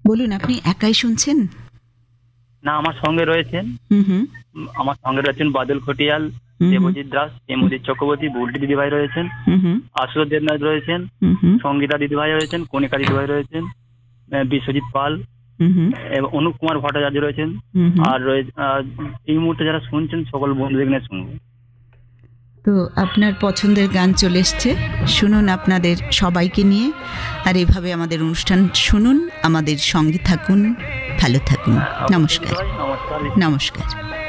বলুন, আপনি একাই শুনছেন? না, আমার সঙ্গে রয়েছেন। হুম। আমার সঙ্গে রয়েছেন বাদল খটিয়াল, হুম। দেবজিৎ দাস, এমুদিত চক্রবর্তী, বুলটি দিদিভাই রয়েছেন, হুম। আশুতোষ দেবনাথ রয়েছেন, হুম। সঙ্গীতা দিদিভাই রয়েছেন, কণিকা দিদিভাই রয়েছেন, বিশ্বজিৎ পাল হুম। এবং অনুপ কুমার ভট্টাচার্য রয়েছেন। হুম। আর এই মুহূর্তে যারা শুনছেন সকল বন্ধুদের নিয়ে শুনবো। তো আপনার পছন্দের গান চলে এসছে, শুনুন আপনাদের সবাইকে নিয়ে। আর এভাবে আমাদের অনুষ্ঠান শুনুন, আমাদের সঙ্গে থাকুন, ভালো থাকুন। নমস্কার। নমস্কার। নমস্কার।